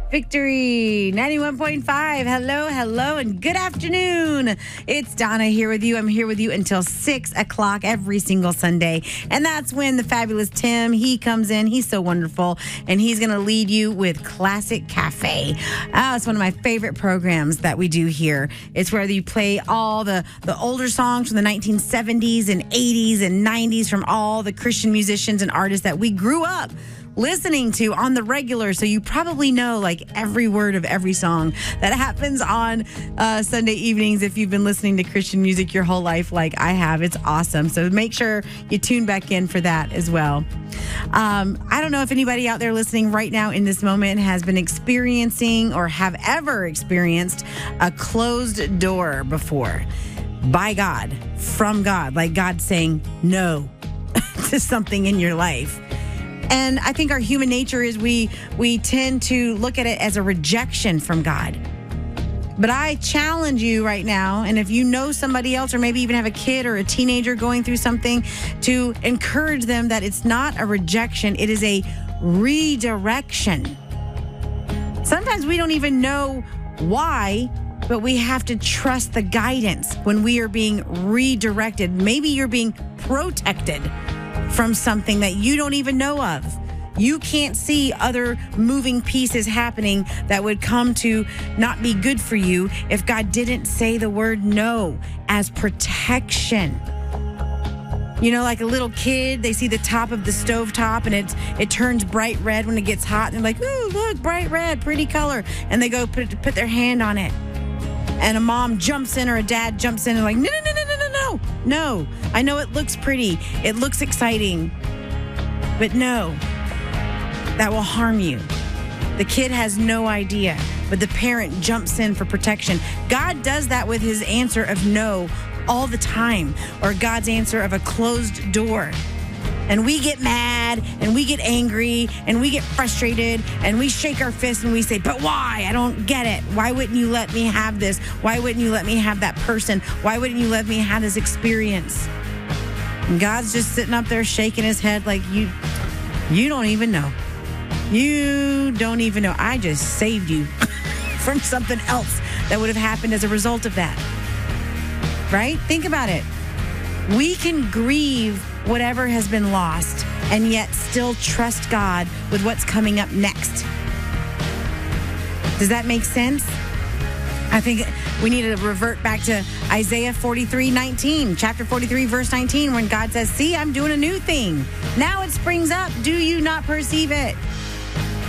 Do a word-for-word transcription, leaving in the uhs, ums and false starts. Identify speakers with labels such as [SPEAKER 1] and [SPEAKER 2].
[SPEAKER 1] Victory ninety-one point five. Hello, hello, and good afternoon. It's Donna here with you. I'm here with you until six o'clock every single Sunday. And that's when the fabulous Tim, he comes in. He's so wonderful. And he's going to lead you with Classic Cafe. Ah, it's one of my favorite programs that we do here. It's where you play all the, the older songs from the nineteen seventies and eighties and nineties from all the Christian musicians and artists that we grew up listening to on the regular, so you probably know like every word of every song that happens on uh, Sunday evenings if you've been listening to Christian music your whole life like I have. It's awesome. So make sure you tune back in for that as well. Um, I don't know if anybody out there listening right now in this moment has been experiencing or have ever experienced a closed door before by God, from God, like God saying no to something in your life. And I think our human nature is we we tend to look at it as a rejection from God. But I challenge you right now, and if you know somebody else or maybe even have a kid or a teenager going through something, to encourage them that it's not a rejection, it is a redirection. Sometimes we don't even know why, but we have to trust the guidance when we are being redirected. Maybe you're being protected from something that you don't even know of. You can't see other moving pieces happening that would come to not be good for you if God didn't say the word no as protection. You know, like a little kid, they see the top of the stovetop and it's, it turns bright red when it gets hot. And they're like, ooh, look, bright red, pretty color. And they go put, put their hand on it. And a mom jumps in or a dad jumps in and like, no, no, no, no, no, no, no. No, I know it looks pretty. It looks exciting. But no, that will harm you. The kid has no idea, but the parent jumps in for protection. God does that with his answer of no all the time, or God's answer of a closed door. And we get mad and we get angry and we get frustrated and we shake our fists and we say, but why? I don't get it. Why wouldn't you let me have this? Why wouldn't you let me have that person? Why wouldn't you let me have this experience? And God's just sitting up there shaking his head like, you, you don't even know. You don't even know. I just saved you from something else that would have happened as a result of that. Right? Think about it. We can grieve whatever has been lost and yet still trust God with what's coming up next. Does that make sense? I think we need to revert back to Isaiah forty-three nineteen, chapter forty-three, verse nineteen, when God says, see, I'm doing a new thing. Now it springs up. Do you not perceive it?